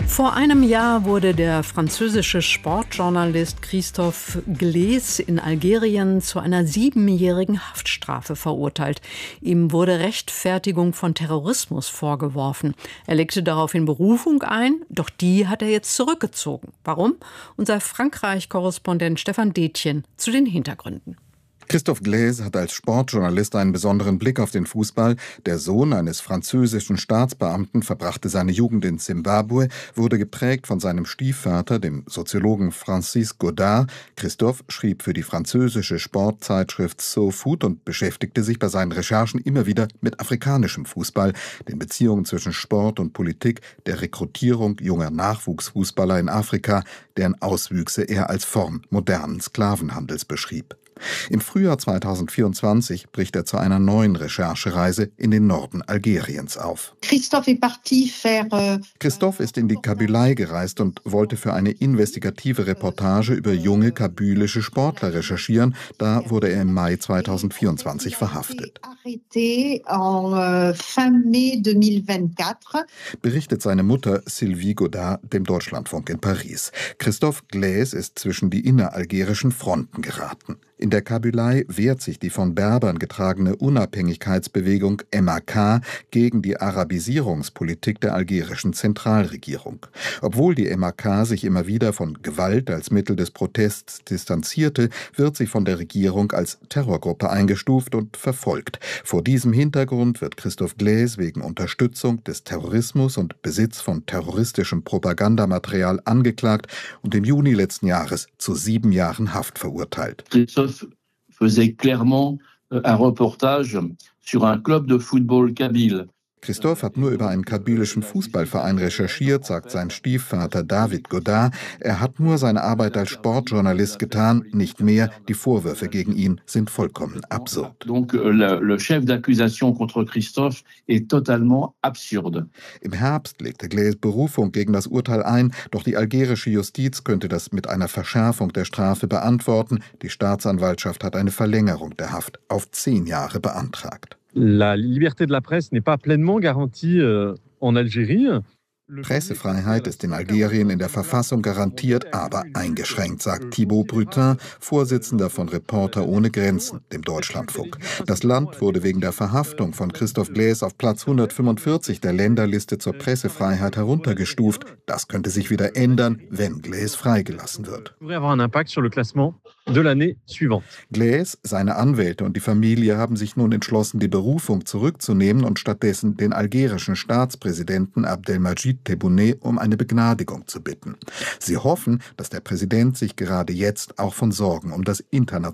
Vor einem Jahr wurde der französische Sportjournalist Christophe Glaise in Algerien zu einer 7-jährigen Haftstrafe verurteilt. Ihm wurde Rechtfertigung von Terrorismus vorgeworfen. Er legte daraufhin Berufung ein, doch die hat er jetzt zurückgezogen. Warum? Unser Frankreich-Korrespondent Stefan Detjen zu den Hintergründen. Christophe Glaise hat als Sportjournalist einen besonderen Blick auf den Fußball. Der Sohn eines französischen Staatsbeamten verbrachte seine Jugend in Simbabwe, wurde geprägt von seinem Stiefvater, dem Soziologen Francis Godard. Christophe schrieb für die französische Sportzeitschrift SoFoot und beschäftigte sich bei seinen Recherchen immer wieder mit afrikanischem Fußball, den Beziehungen zwischen Sport und Politik, der Rekrutierung junger Nachwuchsfußballer in Afrika, deren Auswüchse er als Form modernen Sklavenhandels beschrieb. Im Frühjahr 2024 bricht er zu einer neuen Recherchereise in den Norden Algeriens auf. Christophe ist in die Kabylei gereist und wollte für eine investigative Reportage über junge kabylische Sportler recherchieren. Da wurde er im Mai 2024 verhaftet. Berichtet seine Mutter Sylvie Godard dem Deutschlandfunk in Paris. Christophe Glaise ist zwischen die inneralgerischen Fronten geraten. In der Kabylei wehrt sich die von Berbern getragene Unabhängigkeitsbewegung MAK gegen die Arabisierungspolitik der algerischen Zentralregierung. Obwohl die MAK sich immer wieder von Gewalt als Mittel des Protests distanzierte, wird sie von der Regierung als Terrorgruppe eingestuft und verfolgt. Vor diesem Hintergrund wird Christophe Glaise wegen Unterstützung des Terrorismus und Besitz von terroristischem Propagandamaterial angeklagt und im Juni letzten Jahres zu 7 Jahren Haft verurteilt. Christophe faisait clairement un reportage sur un club de football kabyle. Christophe hat nur über einen kabylischen Fußballverein recherchiert, sagt sein Stiefvater David Godard. Er hat nur seine Arbeit als Sportjournalist getan, nicht mehr. Die Vorwürfe gegen ihn sind vollkommen absurd. Donc le chef d'accusation contre Christophe est totalement absurde. Im Herbst legte Glaise Berufung gegen das Urteil ein, doch die algerische Justiz könnte das mit einer Verschärfung der Strafe beantworten. Die Staatsanwaltschaft hat eine Verlängerung der Haft auf 10 Jahre beantragt. La liberté de la presse n'est pas pleinement garantie en Algérie. Pressefreiheit ist in Algerien in der Verfassung garantiert, aber eingeschränkt, sagt Thibaut Brutin, Vorsitzender von Reporter ohne Grenzen, dem Deutschlandfunk. Das Land wurde wegen der Verhaftung von Christophe Glaise auf Platz 145 der Länderliste zur Pressefreiheit heruntergestuft. Das könnte sich wieder ändern, wenn Glaise freigelassen wird. Glaise, seine Anwälte und die Familie haben sich nun entschlossen, die Berufung zurückzunehmen und stattdessen den algerischen Staatspräsidenten Abdelmadjid Tebboune um eine Begnadigung zu bitten. Sie hoffen, dass der Präsident sich gerade jetzt auch von Sorgen um das internationale